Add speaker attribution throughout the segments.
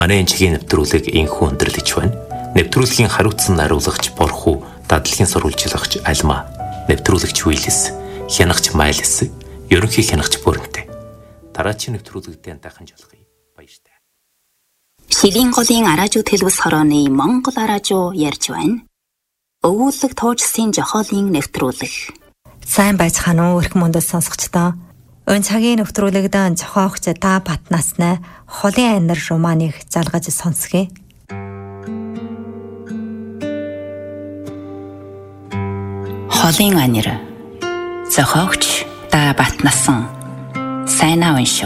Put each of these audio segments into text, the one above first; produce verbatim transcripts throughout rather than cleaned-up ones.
Speaker 1: Манай энчгийн нэвтрүүлэг энхүү өндөрлөж байна. Нэвтрүүлгийн хариуцсан нариулагч Борхуу, дадлагын сурвалжлагч Алма, нэвтрүүлэгч Уиллис, хянагч Майлс, ерөнхий хянагч Бүрэнтэй. Дараагийн нэвтрүүлэгтээ дахин жолохъя. Баяртай.
Speaker 2: Шилийн голын араажуу төлөвс хорооны Монгол араажуу ярьж байна. Өвүүлэг туужсын жохоолын нэвтрүүлэг.
Speaker 3: Сайн байцгаана уу, эрхэм мөндөд сонсогчдоо. Өн цагийн нэвтрүүлэгдэн зохиогч та Батнаснаа холын анир романыг залгаж сонсгоё.
Speaker 2: Холын анир. Зохиогч та Батнасан. Сайнаа уншив.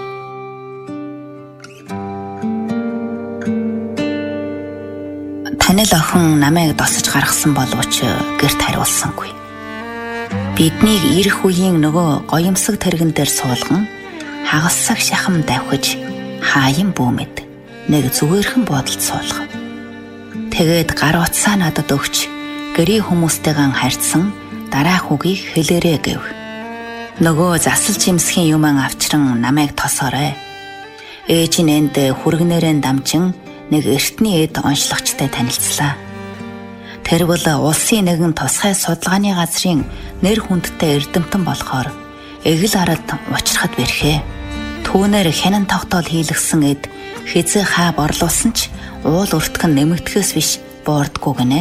Speaker 2: Танил охин намайг досож гаргасан боловч гэрт хариулсангүй. Биднийг ирэх үеийн нөгөө гоёмсог тэрэгэн дээр суулган хагалсаг шахам давхиж хааян бүүмэд нэг зүгээрхэн бодолд суулгав. Тэгээд гар утсаа надад өгч гэрийн хүмүүстэйгэн харьцсан дараах үгийг хэлээрэй гэв. Нөгөө засал жимсхийн юман авчран намайг тосоорой. Ээжийн энд хүргнээрэн дамжин нэг эртний эд онцлогчтой танилцлаа. Тэр бол улсын нэгэн тусгай судалгааны газрын нэр хүндтэй эрдэмтэн болохоор эгэл арад учрахад бэрхээ. Түүнээр хянан тогтоол хийлгсэн эд хизээ хаа борлуулсан ч уул өртгөн нэмэгдэхээс биш боордгүй гинэ.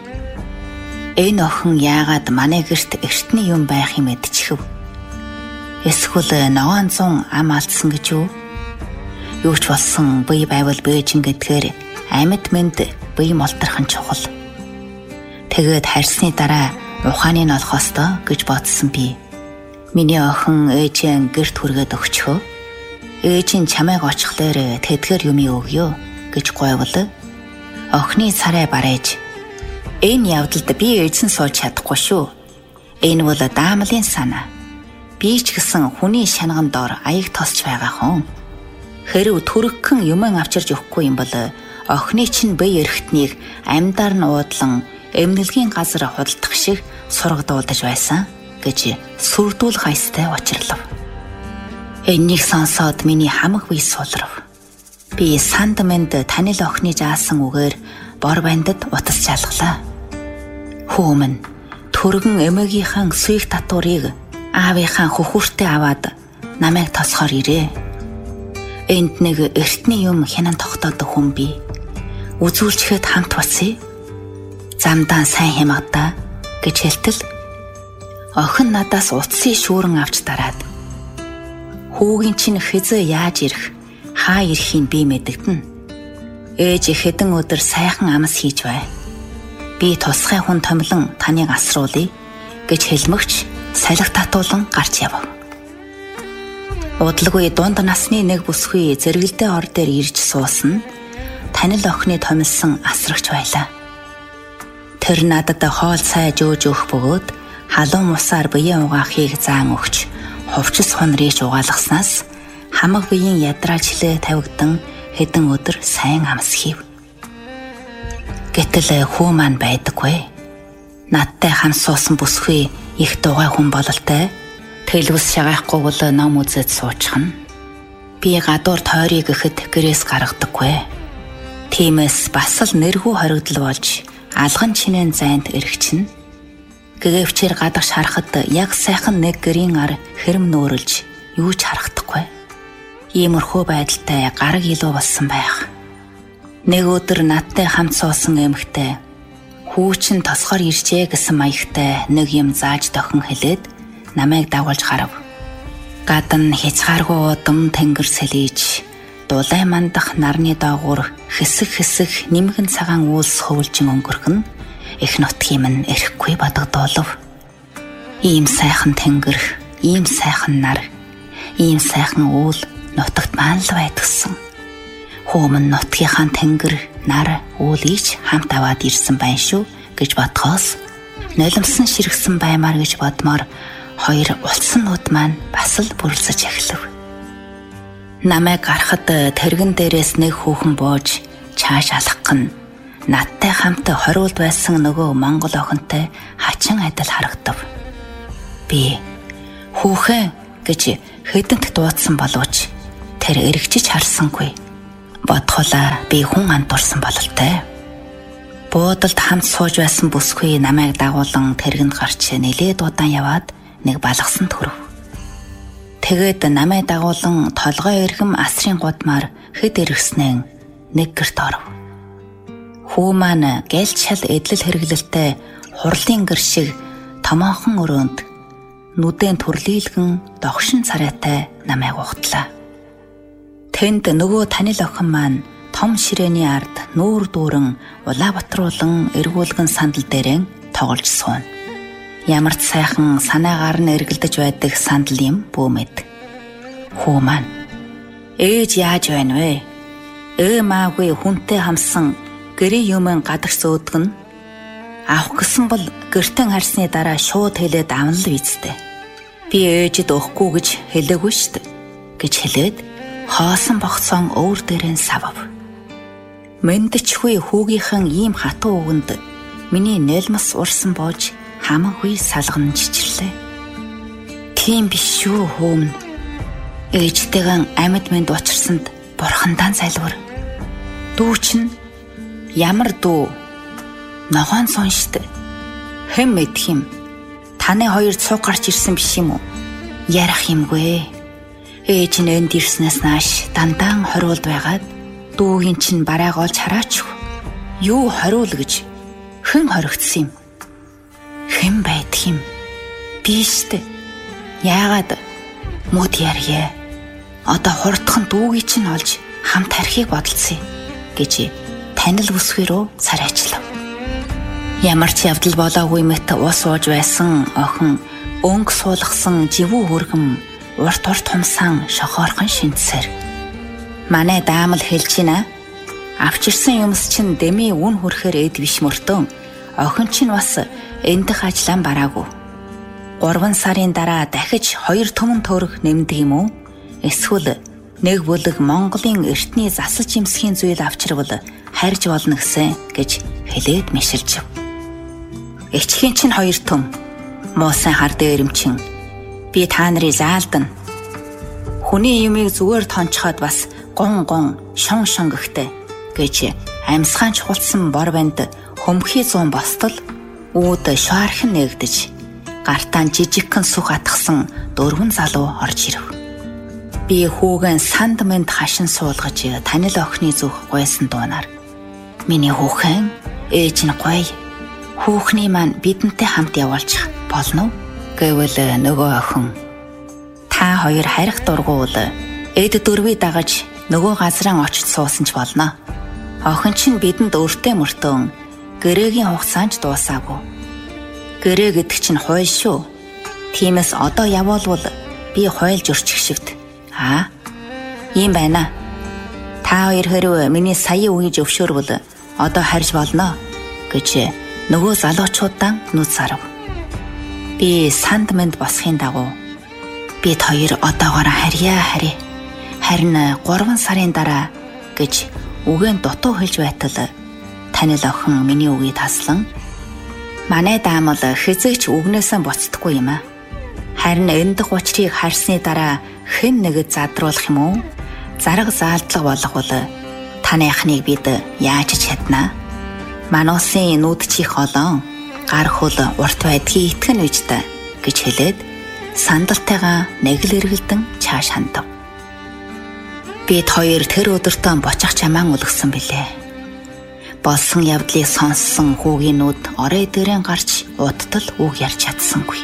Speaker 2: Энэ охин яагаад манай гэрт эртний юм байх юм мэдчихв? Эсвэл ногоон зун ам алдсан гэж юу? Юу ч болсон бие байвал бэжин гэдгээр амьд мэнд бие молторхон чухал. Тэгээд харьсны дараа ухааны нь олохоос доо гэж бодсон би. Миний охин ээжийн гэрт хүргээд өгчхөө. Ээжийн чамайг очихлоор тэдгээр юмыг өгье гэж гойвол охины царай барайж энэ явдалд би ээжсэн сууж чадахгүй шүү. Энэ бол даамлын санаа. Би ч гэсэн хүний шанаган доор аяг тосч байгаа хон. Хэрв төрөггөн юман авчирж өгөхгүй юм бол охины чинь бие эрхтнийг амьдаар нь уудлан эмнэлгийн газар худалдах шиг сургадуулдаж байсан гэж сүрдүүл хайстай учрлав. Энийг сонсоод миний хамаг бие сулрав. Би санд мэнд танил охины жаасан үгээр бор бандад утас жалглаа. Хүүмэн төргөн эмээгийнхэн сүйх татварыг аавынхаа хөхүртээ аваад намайг тосохоор ирээ. Энд нэг эртний юм хянан тогтоодог хүн би. Үзүүлчихэд хамт бацъя. Замдаа сайн хямгадаа гэж хэлтэл охин надаас утсын шүүрэн авч дараад хүүгийн чинь хизээ яаж ирэх, хаа ирэхийг би мэдэгдэн. Ээж хэдэн өдөр сайхан амс хийж бай. Би тусгай хүн томлон таныг асруулъя гэж хэлмэгч салхи татуулан гарч явав. Удалгүй дунд насны нэг бүсгүй зэрэгэлдээ ор дээр ирж суусан танил охины томилсон асрагч байлаа. Тэр надад хоол цай жөөж өгөх бөгөөд халуун усаар биеийн угаахыг заан өгч хувцас хонрийж угаалгаснаас хамаг биеийн ядраалчлээ тавигдан хэдэн өдөр сайн амс хийв. Гэтэл хүү маань байдаггүй. Надтай хам суусан бүсгүй их дугай хүн бололтой. Тэлвэс шагаахгүй бол ном үзэж суучхан. Би гадуур тойрыг гэхэд гэрээс гаргадаггүй. Тиймээс бас л нэргүй хоригдол болж алган чинэн зайд эргчин. Гэгэвчээр гадагш харахад яг сайхан нэг гэрийн ар хэрэм нөөрөлж юу ч харагдахгүй. Иймэрхүү байдалтай гараг илүү болсон байх. Нэг өдөр надтай хамт суусан эмэгтэй хүүчин тосгоор иржээ гэсэн маягтай нэг юм зааж дохин хэлээд намайг дагуулж гарав. Гадна хязгааргүй удам тэнгэр сэлэж дулай мандах нарны доогуур хэсэг хэсэг нэмгэн цагаан үүлс хөвөлжин өнгөрөх нь их нутгийн минь эрэхгүй бодогдуулав. Ийм сайхан тэнгэр, ийм сайхан нар, ийм сайхан үйл нутагт маань л байдгсан. Хүүмэн нутгийнхаа тэнгэр, нар, үүлийг хамт аваад ирсэн байна шүү гэж бодхоос нулимсан ширгсэн баймаар гэж бодмоор хоёр улсын нүд маань бас л бүрлцэж эхлэв. Намайг гарахад тэргэн дээрээс нэг хүүхэн бууж чааш алхах нь надтай хамт хориулд байсан нөгөө монгол охинтой хачин адил харагдав. Би хүүхэн гэж хэдэнт дуудсан боловч тэр эргэжиж харсангүй. Бодхолаа би хүн андуурсан бололтой. Буудалд хамт сууж байсан бүсгүй намайг дагуулan тэргэнд гарч нэлээд удаан яваад нэг балгасан төрөв. Тэгээд намайг дагуулan толгой эргэм асрын гудмаар хэд эргэснэн нэг гэрт оров. Хүү маань гэлж шал эдлэл хэрэглэлтэй хурлын гэр шиг томоохон өрөөнд нүдэн төрлийлгэн догшин царайтай намайг ухтлаа. Тэнд нөгөө танил охин маань том ширээний ард нүүр дүүрэн улаа батруулан эргүүлгэн сандал дээрэн тоглож сууна. Ямар ч сайхан санаагаар нь эргэлдэж байдаг сандал юм бөөмэд. Хүү маань ээж яаж байна вэ? Ээ maaгүй хүнтэй хамсан гэрээ юмэн гадагш зөөдгөн авах гэсэн бол гэртэн харсны дараа шууд хэлээд авна л үсттэй. Би ээжэд өгөхгүй гэж хэлээгүй штэ гэж хэлээд хоосон богцоон өвөр дээрэн савав. Мэндчгүй хүүгийнхэн ийм хатуу үгэнд миний нэлмас урсан боож хамаагүй салган чичрлээ. Тийм биш шүү хөөмн. Ээжтэйгэн амьд мэнд учирсанд бурхандаа залбир. Дүү чинь ямар дүү? Ногоон сон штэ. Хэм мэдх юм. Таны хоёр цуг гарч ирсэн биш юм уу? Ярах юмгүй. Ээж нь энд ирснээс нааш дандаан хориулд байгаад дүүгийн чинь барайг олж хараач. Юу хориул гэж хэн хоригдсон юм? Хэн байдх юм? Би штэ. Яагаад мод ярья? Одоо хурдхан дүүгийн чинь олж хамт харихыг бодолцъя гэж танил бүсгүй рүү царайчлав. Ямар ч явдал болоогүй мэт ус ууж байсан охин өнгө суулгасан живүү хөргөм урт урт хумсан шохоорхон шинцсэр. Манай даамал хэлж байна. Авчирсан юмс чинь дэмий үн хүрхээр эд биш мөртөө. Охин чинь бас эндх ажлаа бараагүй. Гурван сарын дараа дахиж хоёр төмөн төгрөг нэмдэг юм уу? Эсвэл нэг бүлэг Монголын эртний засаж имсхийн зүйл авчирвал харж болно гэсэн гэж хэлээд мишэлж. Эчхийн чинь хоёр төм. Муусан хар дээрэмчин. Би та нарыг заалдана. Хүний юмыг зүгээр тончхоод бас гон гон шон шон гихтэй гэж амьсгаан чухалсан бор банд хөмхий зүүн бостол үүд шаархан нэгдэж гартаан жижигхэн сүх атгсан дөрвөн залуу орж ирэв. Би хүүгэн санд мэнд хашин суулгаж танил охины зүх гойсон дуунаар миний хүүхэн ээж нь гоё. Хүүхний маань бидэнтэй хамт явуулчих болно уу? Гэвэл нөгөө охин та хоёр харих дургуул эд дөрвийг дагаж нөгөө газраа очиж суусан ч болно. Охин чинь бидэнд өртөө мөртөө гэрээгийн хугацаанд дуусаагүй. Гэрээ гэдэг чинь хууль шүү. Тиймээс одоо явуулвал би хуйлж өрчих шивд. Аа ийм байна. Та хоёр хэрвээ миний сая үгийж өвшөөрвөл одоо харж болно гэж нөгөө залуучуудаа нүд сарав. Би санд мэнд босхын дагуу бид хоёр одоогоор харьяа харьяа. Харин гурван сарын дараа гэж үгэн дутуу хэлж байтал танил охин миний үгийг таслан манай даамал хизээч үгнээсээ буцдаггүй юм аа. Харин эндх учрыг харсны дараа хэн нэгэд задруулах юм уу? Зарга заалдлага болгохвол таны ахныг бид яаж чаднаа? Мануусын нүд чих олон гар хөл урт байдгийг итгэн үжтэй гэж хэлээд сандалтайгаа нэгэл эргэлдэн чааш хандав. Бид хоёр тэр өдөртөө бочих чамаан үлгсэн билээ. Болсон явдлыг сонссон хүүгийн нүд орой дээрэн гарч удтал үг ярьж чадсангүй.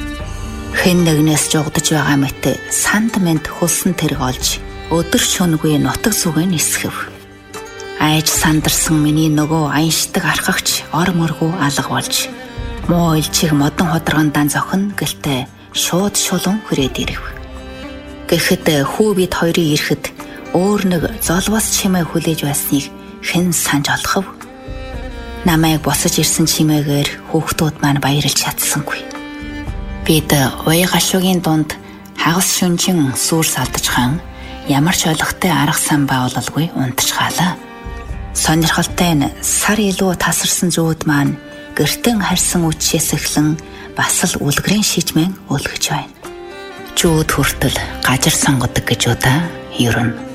Speaker 2: Хэн нэгнээс жугдж байгаа мэт санд мэнд хөлсөн тэрэг олж өдөр шөнөгүй нутаг зүгэн нисгэв. Айж сандарсан миний нөгөө аяншдаг архагч ор мөргөө алга болж муу илчиг модон ходрогондан зохин гэлтэй шууд шулуун хүрээд ирэв. Гэхэд хүү бид хоёрын ирэхэд өөр нэг золвос чимээ хүлээж байсныг хэн санаж олох вэ? Намайг босож ирсэн чимээгээр хүүхдүүд маань баярлж чадсангүй. Бид уяа гашуугийн дунд хагас шүнжин сүрс алдчихан ямар ч ойлгохтой арга сан байгуулалгүй унтчихаалаа. Сонирхолтой нь сар илүү тасарсан зүүд маань гэртэн харсан үчээс эхлэн бас л үлгэрийн шижмэн өлгөж байна. Жүүд хүртэл гажир сонгодог гэж удаа ер нь